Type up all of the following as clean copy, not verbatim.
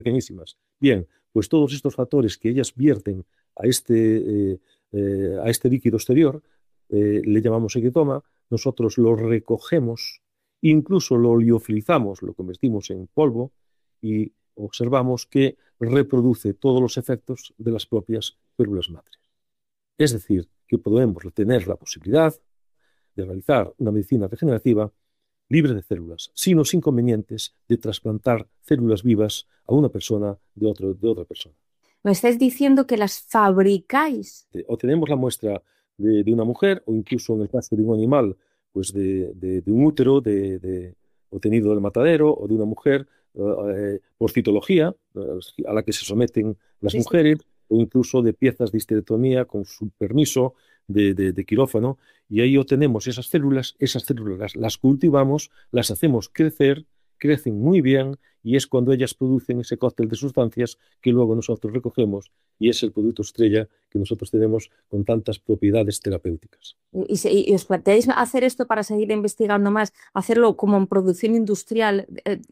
pequeñísimas. Bien, pues todos estos factores que ellas vierten a este líquido exterior, le llamamos secretoma, nosotros lo recogemos, incluso lo liofilizamos, lo convertimos en polvo y observamos que reproduce todos los efectos de las propias células madre. Es decir, que podemos tener la posibilidad de realizar una medicina regenerativa libre de células, sin los inconvenientes de trasplantar células vivas a una persona de otra persona. ¿Me estáis diciendo que las fabricáis? O tenemos la muestra de una mujer, o incluso en el caso de un animal, pues de un útero obtenido del matadero, o de una mujer por citología, a la que se someten las Sí, sí. mujeres, o incluso de piezas de histerectomía con su permiso de quirófano, y ahí obtenemos esas células las cultivamos, las hacemos crecer, crecen muy bien, y es cuando ellas producen ese cóctel de sustancias que luego nosotros recogemos y es el producto estrella que nosotros tenemos con tantas propiedades terapéuticas. ¿Y os planteáis hacer esto para seguir investigando más, hacerlo como en producción industrial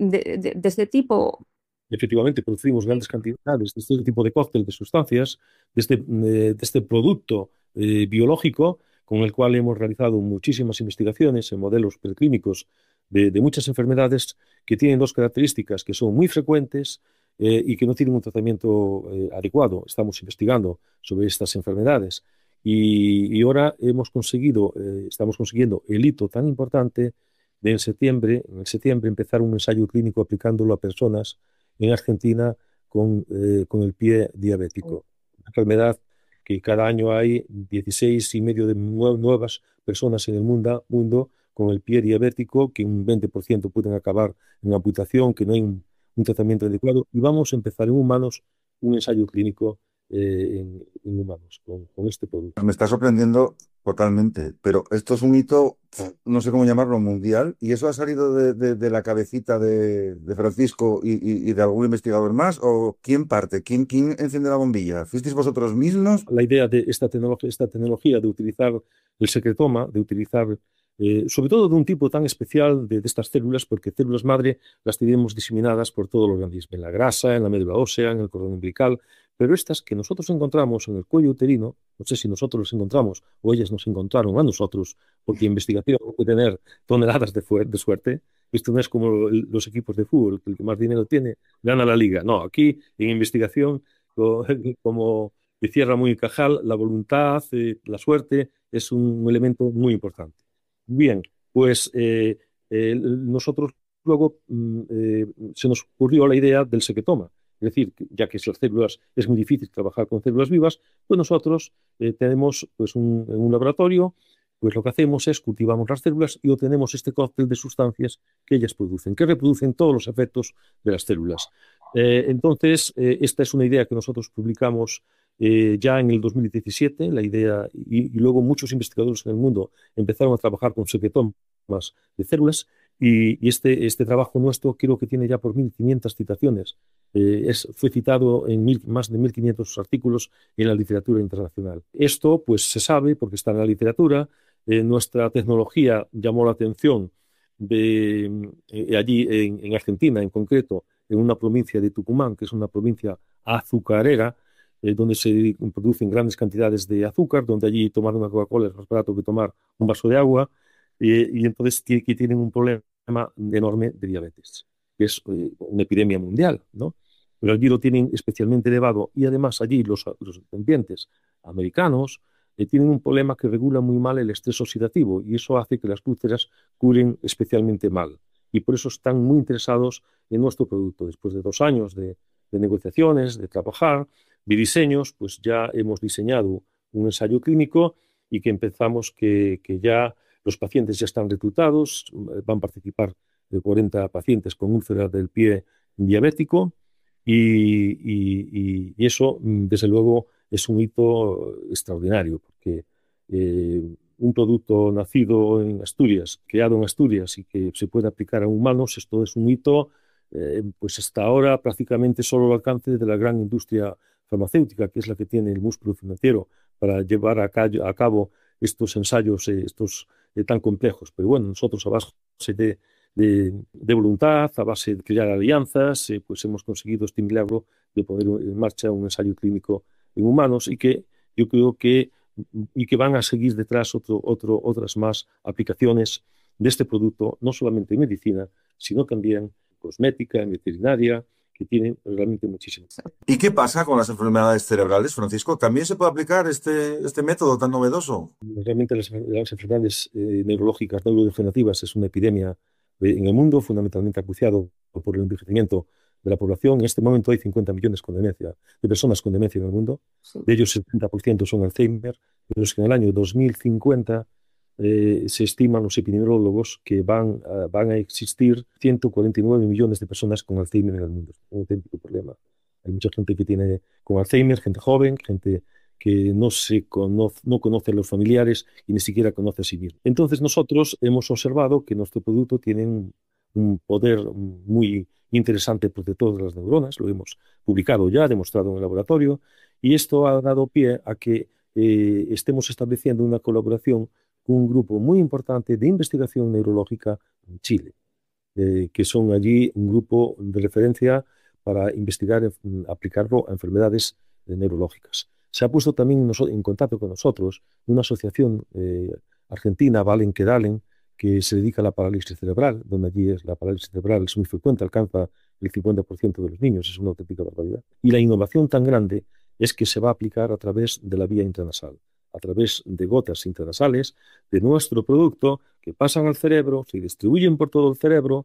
de este tipo? Efectivamente, producimos grandes cantidades de este tipo de cóctel de sustancias, de este producto biológico con el cual hemos realizado muchísimas investigaciones en modelos preclínicos de muchas enfermedades que tienen dos características que son muy frecuentes y que no tienen un tratamiento adecuado. Estamos investigando sobre estas enfermedades y ahora estamos consiguiendo el hito tan importante de en septiembre empezar un ensayo clínico aplicándolo a personas en Argentina con el pie diabético. Una enfermedad que cada año hay 16,5 de nuevas personas en el mundo con el pie diabético, que un 20% pueden acabar en amputación, que no hay un tratamiento adecuado. Y vamos a empezar en humanos un ensayo clínico en humanos con este producto. Me está sorprendiendo totalmente, pero esto es un hito, no sé cómo llamarlo, mundial, y eso ha salido de la cabecita de Francisco y de algún investigador más, o quién parte, quién enciende la bombilla, ¿fuisteis vosotros mismos? La idea de esta tecnología de utilizar el secretoma, de utilizar sobre todo de un tipo tan especial de estas células, porque células madre las tenemos diseminadas por todo el organismo, en la grasa, en la médula ósea, en el cordón umbilical, pero estas que nosotros encontramos en el cuello uterino, no sé si nosotros los encontramos o ellas nos encontraron a nosotros, porque investigación puede tener toneladas de suerte. Esto no es como los equipos de fútbol, que el que más dinero tiene gana la liga. No, aquí en investigación, como cierra muy Cajal, la voluntad, la suerte es un elemento muy importante. Bien, pues nosotros luego se nos ocurrió la idea del secretoma. Es decir, ya que las células es muy difícil trabajar con células vivas, pues nosotros tenemos pues en un laboratorio, pues lo que hacemos es cultivamos las células y obtenemos este cóctel de sustancias que ellas producen, que reproducen todos los efectos de las células. Entonces, esta es una idea que nosotros publicamos ya en el 2017, la idea, y luego muchos investigadores en el mundo empezaron a trabajar con secretomas de células, y este trabajo nuestro creo que tiene ya por 1.500 citaciones. Fue citado en más de 1.500 artículos en la literatura internacional. Esto pues se sabe porque está en la literatura. Nuestra tecnología llamó la atención allí en Argentina, en concreto, en una provincia de Tucumán, que es una provincia azucarera, donde se producen grandes cantidades de azúcar, donde allí tomar una Coca-Cola es más barato que tomar un vaso de agua, y entonces que tienen un problema enorme de diabetes, que es una epidemia mundial, ¿no? Pero allí lo tienen especialmente elevado y además allí los ambientes americanos tienen un problema que regula muy mal el estrés oxidativo y eso hace que las úlceras curen especialmente mal. Y por eso están muy interesados en nuestro producto. Después de 2 años de negociaciones, de trabajar, de diseños, pues ya hemos diseñado un ensayo clínico y que empezamos que ya los pacientes ya están reclutados, van a participar de 40 pacientes con úlcera del pie diabético y eso, desde luego, es un hito extraordinario porque un producto nacido en Asturias, creado en Asturias y que se puede aplicar a humanos, esto es un hito pues hasta ahora prácticamente solo al alcance de la gran industria farmacéutica, que es la que tiene el músculo financiero para llevar a cabo estos ensayos tan complejos. Pero bueno, nosotros a base de voluntad, a base de crear alianzas, pues hemos conseguido este milagro de poner en marcha un ensayo clínico en humanos y que yo creo que van a seguir detrás otras más aplicaciones de este producto, no solamente en medicina, sino también en cosmética, en veterinaria, que tiene realmente muchísimo. ¿Y qué pasa con las enfermedades cerebrales, Francisco? ¿También se puede aplicar este método tan novedoso? Realmente las enfermedades neurológicas, neurodegenerativas, es una epidemia en el mundo, fundamentalmente acuciado por el envejecimiento de la población. En este momento hay 50 millones de personas con demencia en el mundo. Sí. De ellos, el 70% son Alzheimer, pero es que en el año 2050 se estiman los epidemiólogos que van a existir 149 millones de personas con Alzheimer en el mundo. Es un auténtico problema. Hay mucha gente que tiene con Alzheimer, gente joven, gente que no conoce a los familiares y ni siquiera conoce a sí mismo. Entonces nosotros hemos observado que nuestro producto tiene un poder muy interesante por todas las neuronas, lo hemos publicado ya, demostrado en el laboratorio, y esto ha dado pie a que estemos estableciendo una colaboración con un grupo muy importante de investigación neurológica en Chile, que son allí un grupo de referencia para investigar, aplicarlo a enfermedades neurológicas. Se ha puesto también en contacto con nosotros una asociación argentina, Valen Quedalen, que se dedica a la parálisis cerebral, donde allí la parálisis cerebral es muy frecuente, alcanza el 50% de los niños, es una auténtica barbaridad. Y la innovación tan grande es que se va a aplicar a través de la vía intranasal, a través de gotas intranasales de nuestro producto que pasan al cerebro, se distribuyen por todo el cerebro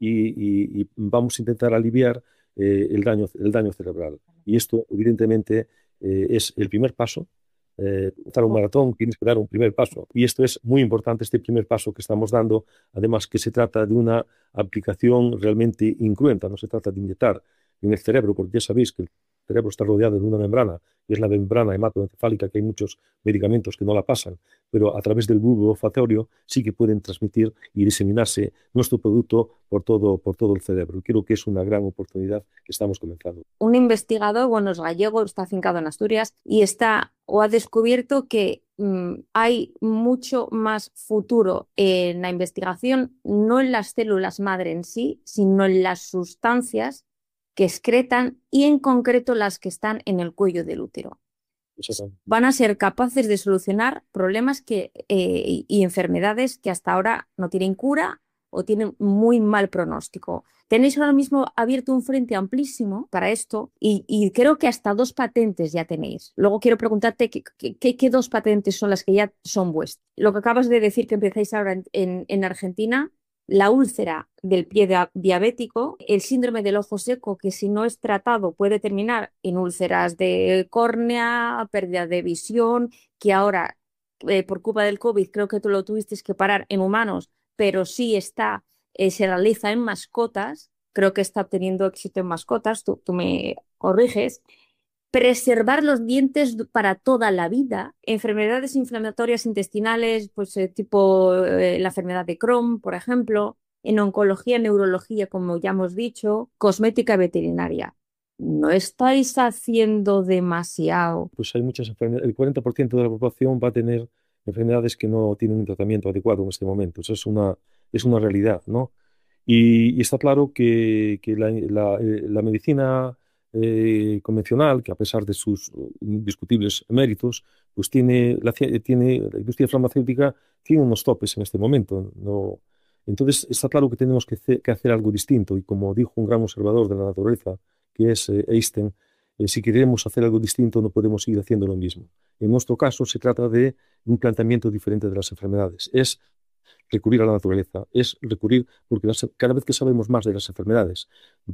y vamos a intentar aliviar el daño cerebral. Y esto, evidentemente, es el primer paso. Para un maratón tienes que dar un primer paso y esto es muy importante, este primer paso que estamos dando, además que se trata de una aplicación realmente incruenta, no se trata de inyectar en el cerebro, porque ya sabéis que el cerebro está rodeado de una membrana y es la membrana hematoencefálica, que hay muchos medicamentos que no la pasan, pero a través del bulbo olfatorio sí que pueden transmitir y diseminarse nuestro producto por todo el cerebro. Creo que es una gran oportunidad que estamos comenzando. Un investigador, bueno, es gallego, está afincado en Asturias y ha descubierto que hay mucho más futuro en la investigación, no en las células madre en sí, sino en las sustancias que excretan y en concreto las que están en el cuello del útero. Van a ser capaces de solucionar problemas y enfermedades que hasta ahora no tienen cura o tienen muy mal pronóstico. Tenéis ahora mismo abierto un frente amplísimo para esto y creo que hasta 2 patentes ya tenéis. Luego quiero preguntarte qué 2 patentes son las que ya son vuestras. Lo que acabas de decir que empezáis ahora en Argentina, la úlcera del pie diabético, el síndrome del ojo seco, que si no es tratado puede terminar en úlceras de córnea, pérdida de visión, que ahora por culpa del COVID creo que tú lo tuviste que parar en humanos, pero sí se realiza en mascotas, creo que está teniendo éxito en mascotas, tú me corriges. Preservar los dientes para toda la vida, enfermedades inflamatorias intestinales, pues tipo la enfermedad de Crohn, por ejemplo, en oncología, neurología, como ya hemos dicho, cosmética veterinaria. ¿No estáis haciendo demasiado? Pues hay muchas enfermedades, el 40% de la población va a tener enfermedades que no tienen un tratamiento adecuado en este momento. Eso es una realidad, ¿no? Y está claro que la medicina convencional, que a pesar de sus indiscutibles méritos, pues la industria farmacéutica tiene unos topes en este momento, ¿no? Entonces está claro que tenemos que hacer algo distinto y como dijo un gran observador de la naturaleza, que es Einstein, si queremos hacer algo distinto no podemos seguir haciendo lo mismo. En nuestro caso se trata de un planteamiento diferente de las enfermedades. Es recurrir a la naturaleza, es recurrir, porque cada vez que sabemos más de las enfermedades,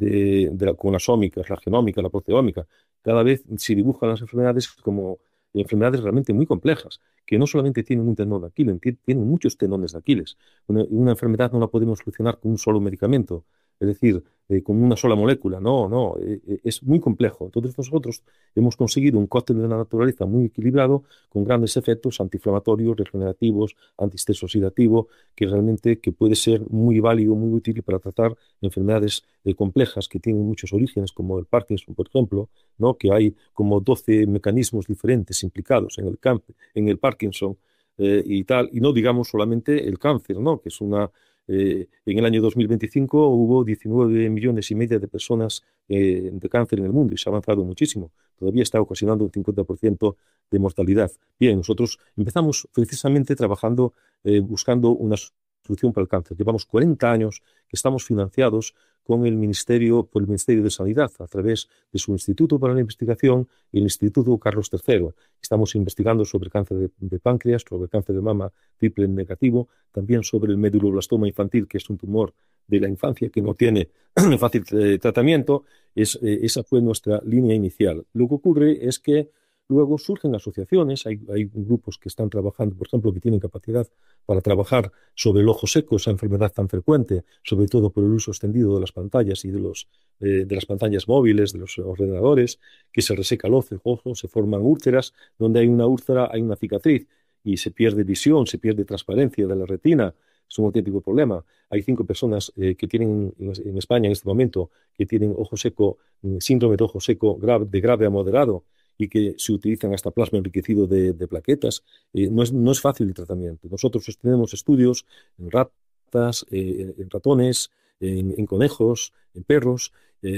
con las ómicas, la genómica, la proteómica, cada vez se dibujan las enfermedades como enfermedades realmente muy complejas, que no solamente tienen un tendón de Aquiles, tienen muchos tendones de Aquiles. Una enfermedad no la podemos solucionar con un solo medicamento, es decir, con una sola molécula, no, es muy complejo. Entonces nosotros hemos conseguido un cóctel de la naturaleza muy equilibrado, con grandes efectos antiinflamatorios, regenerativos, antiesteso oxidativo, que puede ser muy válido, muy útil para tratar enfermedades complejas que tienen muchos orígenes, como el Parkinson, por ejemplo, ¿no? Que hay como 12 mecanismos diferentes implicados en el Parkinson y tal, y no digamos solamente el cáncer, ¿no? Que es En el año 2025 hubo 19,5 millones de personas de cáncer en el mundo y se ha avanzado muchísimo. Todavía está ocasionando un 50% de mortalidad. Bien, nosotros empezamos precisamente trabajando, buscando una solución para el cáncer. Llevamos 40 años que estamos financiados con el Ministerio, por el Ministerio de Sanidad, a través de su Instituto para la Investigación y el Instituto Carlos III. Estamos investigando sobre cáncer de páncreas, sobre cáncer de mama triple negativo, también sobre el meduloblastoma infantil, que es un tumor de la infancia que no tiene fácil tratamiento. Esa fue nuestra línea inicial. Lo que ocurre es que luego surgen asociaciones, hay grupos que están trabajando, por ejemplo, que tienen capacidad para trabajar sobre el ojo seco, esa enfermedad tan frecuente, sobre todo por el uso extendido de las pantallas y de las pantallas móviles, de los ordenadores, que se reseca el ojo, se forman úlceras, donde hay una úlcera hay una cicatriz y se pierde visión, se pierde transparencia de la retina. Es un auténtico problema. Hay 5 personas que tienen en España en este momento que tienen ojo seco, síndrome de ojo seco de grave a moderado, y que se utilizan hasta plasma enriquecido de plaquetas. No es fácil el tratamiento. Nosotros tenemos estudios en ratas, en ratones, en conejos, en perros,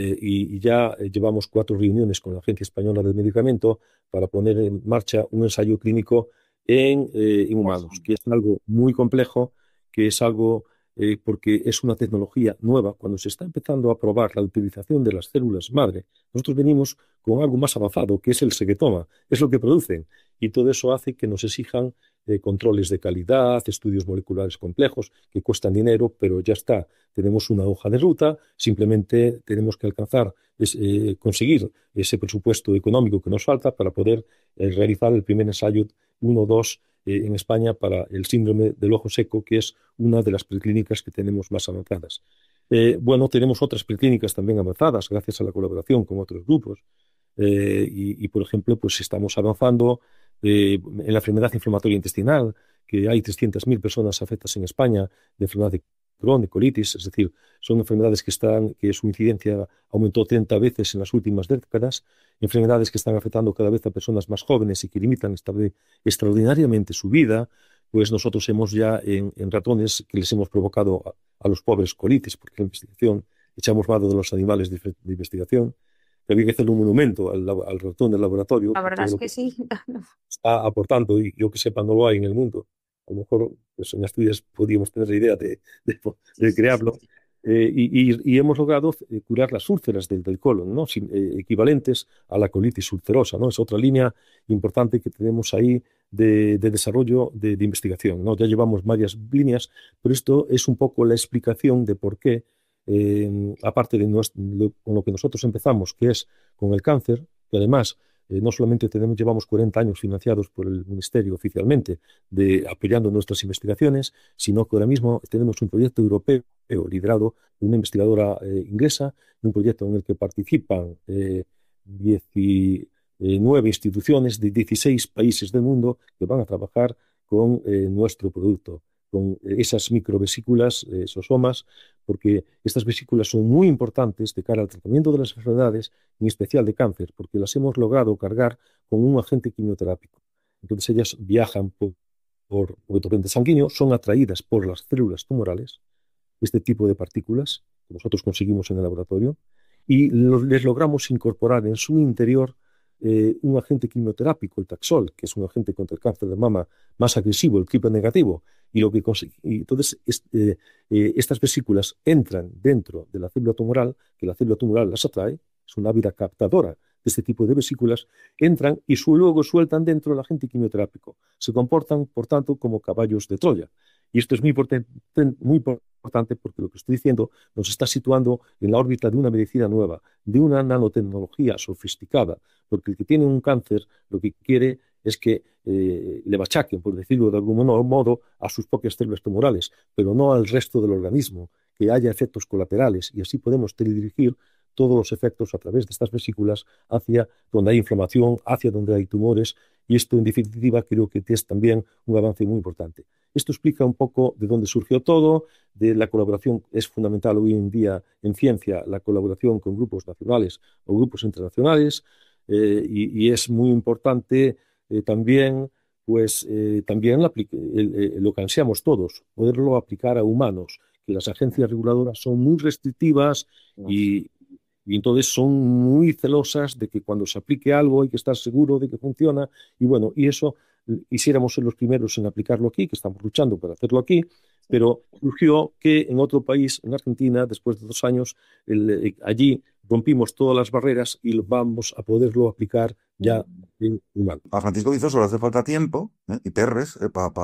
y ya llevamos 4 reuniones con la Agencia Española del Medicamento para poner en marcha un ensayo clínico en humanos, que es algo muy complejo, que es algo porque es una tecnología nueva. Cuando se está empezando a probar la utilización de las células madre, nosotros venimos con algo más avanzado, que es el secretoma, es lo que producen, y todo eso hace que nos exijan controles de calidad, estudios moleculares complejos, que cuestan dinero, pero ya está, tenemos una hoja de ruta, simplemente tenemos que conseguir ese presupuesto económico que nos falta para poder realizar el primer ensayo 1-2 en España para el síndrome del ojo seco, que es una de las preclínicas que tenemos más avanzadas. Bueno, tenemos otras preclínicas también avanzadas, gracias a la colaboración con otros grupos. Por ejemplo, pues estamos avanzando en la enfermedad inflamatoria intestinal, que hay 300.000 personas afectadas en España de enfermedad de Crohn, de colitis, es decir, son enfermedades que su incidencia aumentó 30 veces en las últimas décadas, enfermedades que están afectando cada vez a personas más jóvenes y que limitan extraordinariamente su vida. Pues nosotros hemos ya en ratones que les hemos provocado a los pobres colitis, porque la investigación echamos mano de los animales de investigación, que había que hacer un monumento al ratón del laboratorio, La por verdad todo es lo que que sí. está aportando, y yo que sepa no lo hay en el mundo. A lo mejor pues, en Asturias podríamos tener la idea de crearlo. Y hemos logrado curar las úlceras del colon, ¿no? Equivalentes a la colitis ulcerosa, ¿no? Es otra línea importante que tenemos ahí de desarrollo de investigación, ¿no? Ya llevamos varias líneas, pero esto es un poco la explicación de por qué, aparte de con lo que nosotros empezamos, que es con el cáncer, que además no solamente llevamos 40 años financiados por el Ministerio oficialmente, apoyando nuestras investigaciones, sino que ahora mismo tenemos un proyecto europeo liderado por una investigadora inglesa, un proyecto en el que participan 19 instituciones de 16 países del mundo que van a trabajar con nuestro producto, con esas microvesículas, sosomas, porque estas vesículas son muy importantes de cara al tratamiento de las enfermedades, en especial de cáncer, porque las hemos logrado cargar con un agente quimioterápico. Entonces ellas viajan por el torrente sanguíneo, son atraídas por las células tumorales, este tipo de partículas que nosotros conseguimos en el laboratorio, y les logramos incorporar en su interior un agente quimioterápico, el Taxol, que es un agente contra el cáncer de mama más agresivo, el triple negativo. Entonces, estas vesículas entran dentro de la célula tumoral, que la célula tumoral las atrae, es una ávida captadora de este tipo de vesículas, entran y luego sueltan dentro el agente quimioterápico. Se comportan, por tanto, como caballos de Troya. Y esto es muy importante porque lo que estoy diciendo nos está situando en la órbita de una medicina nueva, de una nanotecnología sofisticada, porque el que tiene un cáncer lo que quiere es que le machaquen, por decirlo de algún modo, a sus propias células tumorales, pero no al resto del organismo, que haya efectos colaterales, y así podemos dirigir todos los efectos a través de estas vesículas hacia donde hay inflamación, hacia donde hay tumores, y esto en definitiva creo que es también un avance muy importante. Esto explica un poco de dónde surgió todo, de la colaboración. Es fundamental hoy en día en ciencia la colaboración con grupos nacionales o grupos internacionales, y es muy importante también, pues también lo que ansiamos todos, poderlo aplicar a humanos, que las agencias reguladoras son muy restrictivas y entonces son muy celosas de que cuando se aplique algo hay que estar seguro de que funciona. Y bueno, y eso quisiéramos ser los primeros en aplicarlo aquí, que estamos luchando para hacerlo aquí, pero surgió que en otro país, en Argentina, después de 2 años, allí rompimos todas las barreras y vamos a poderlo aplicar ya en humano. A Francisco Guizoso le hace falta tiempo y perres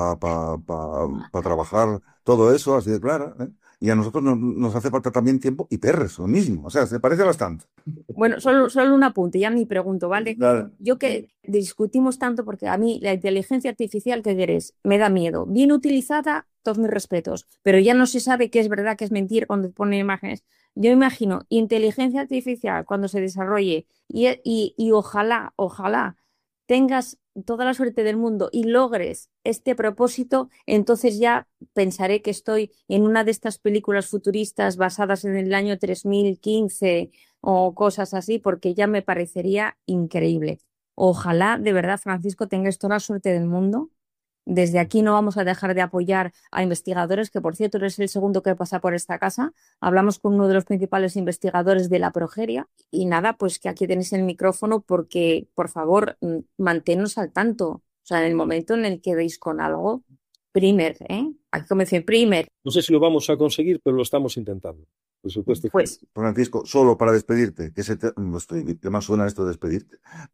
para trabajar todo eso así de clara. Y a nosotros nos hace falta también tiempo y perres, lo mismo. O sea, se parece bastante. Bueno, solo un apunte, ya ni pregunto, ¿vale? Dale. Yo que discutimos tanto porque a mí la inteligencia artificial, ¿qué querés? Me da miedo. Bien utilizada, todos mis respetos, pero ya no se sabe qué es verdad, qué es mentir cuando ponen imágenes. Yo imagino inteligencia artificial cuando se desarrolle y ojalá tengas toda la suerte del mundo y logres este propósito, entonces ya pensaré que estoy en una de estas películas futuristas basadas en el año 3015 o cosas así, porque ya me parecería increíble. Ojalá, de verdad, Francisco, tengas toda la suerte del mundo. Desde aquí no vamos a dejar de apoyar a investigadores, que por cierto eres el segundo que pasa por esta casa. Hablamos con uno de los principales investigadores de la progeria y nada, pues que aquí tenéis el micrófono porque, por favor, manténnos al tanto. O sea, en el momento en el que deis con algo, primer, Aquí comencé primer. No sé si lo vamos a conseguir, pero lo estamos intentando. Por supuesto. Pues, Francisco, solo para despedirte, ¿qué más suena esto de despedirte?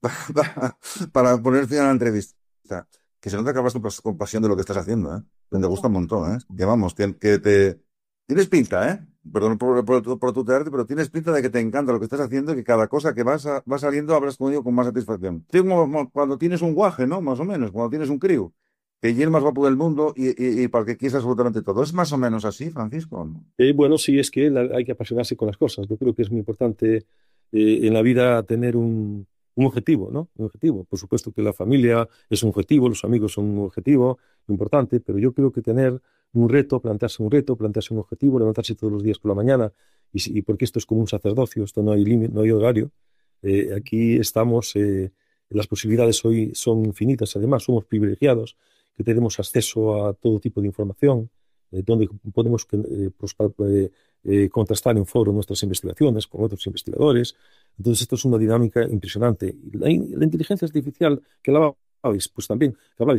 Para poner fin a la entrevista. Que se nota que hablas con pasión de lo que estás haciendo, te gusta un montón, que vamos, que te... Tienes pinta, perdón por tutearte, pero tienes pinta de que te encanta lo que estás haciendo y que cada cosa que va saliendo hablas conmigo con más satisfacción. Como cuando tienes un guaje, ¿no? Más o menos, cuando tienes un crío, que es el más guapo del mundo y para el que quieres absolutamente todo. ¿Es más o menos así, Francisco, ¿no? Bueno, sí, es que hay que apasionarse con las cosas. Yo creo que es muy importante en la vida tener un objetivo, ¿no? Un objetivo. Por supuesto que la familia es un objetivo, los amigos son un objetivo importante, pero yo creo que tener un reto, plantearse un objetivo, levantarse todos los días por la mañana, y porque esto es como un sacerdocio, esto no hay límite, no hay horario. Aquí estamos, las posibilidades hoy son infinitas, además somos privilegiados, que tenemos acceso a todo tipo de información, donde podemos contrastar en foro nuestras investigaciones con otros investigadores. Entonces esto es una dinámica impresionante. La inteligencia artificial que hablabais, pues también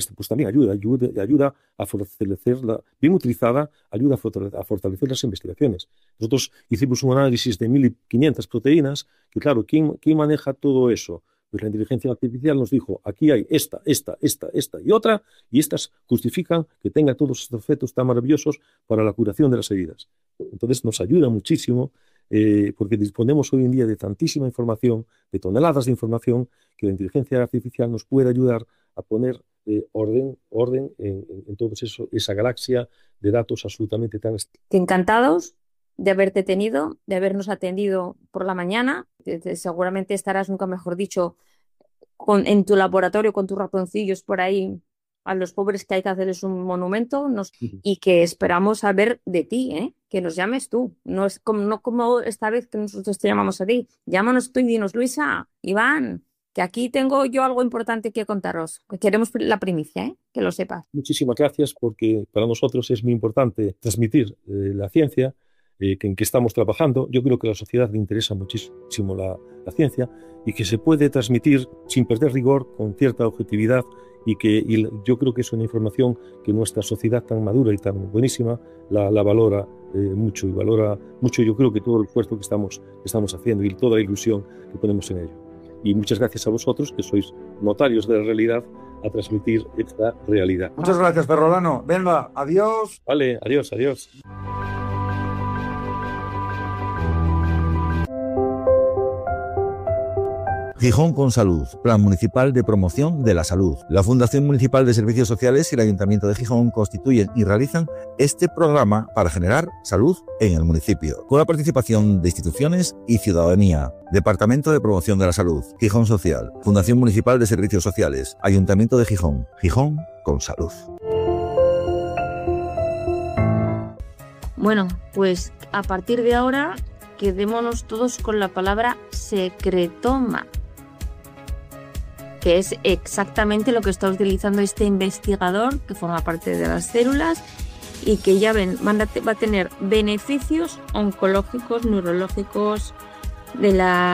ayuda a fortalecerla, bien utilizada, ayuda a fortalecer las investigaciones. Nosotros hicimos un análisis de 1500 proteínas, que claro, ¿quién maneja todo eso? Pues la inteligencia artificial nos dijo, aquí hay esta y otra, y estas justifican que tenga todos estos efectos tan maravillosos para la curación de las heridas. Entonces nos ayuda muchísimo porque disponemos hoy en día de tantísima información, de toneladas de información, que la inteligencia artificial nos puede ayudar a poner orden en todo esa galaxia de datos absolutamente tan... Encantados de haberte tenido, de habernos atendido por la mañana. Seguramente estarás, nunca mejor dicho, en tu laboratorio con tus ratoncillos por ahí, a los pobres que hay que hacerles un monumento, y que esperamos saber de ti, que nos llames tú. No como esta vez que nosotros te llamamos a ti. Llámanos tú y dinos, Luisa, Iván, que aquí tengo yo algo importante que contaros. Queremos la primicia, que lo sepas. Muchísimas gracias, porque para nosotros es muy importante transmitir la ciencia en que estamos trabajando. Yo creo que a la sociedad le interesa muchísimo la ciencia y que se puede transmitir sin perder rigor, con cierta objetividad, y yo creo que es una información que nuestra sociedad tan madura y tan buenísima la valora mucho, y valora mucho, yo creo, que todo el esfuerzo que estamos haciendo y toda la ilusión que ponemos en ello. Y muchas gracias a vosotros, que sois notarios de la realidad, a transmitir esta realidad. Muchas gracias, Ferrolano. Venga, adiós. Vale, adiós. Gijón con Salud, Plan Municipal de Promoción de la Salud. La Fundación Municipal de Servicios Sociales y el Ayuntamiento de Gijón constituyen y realizan este programa para generar salud en el municipio, con la participación de instituciones y ciudadanía. Departamento de Promoción de la Salud, Gijón Social, Fundación Municipal de Servicios Sociales, Ayuntamiento de Gijón. Gijón con Salud. Bueno, pues a partir de ahora quedémonos todos con la palabra secretoma, que es exactamente lo que está utilizando este investigador que forma parte de las células y que ya ven, va a tener beneficios oncológicos, neurológicos, de la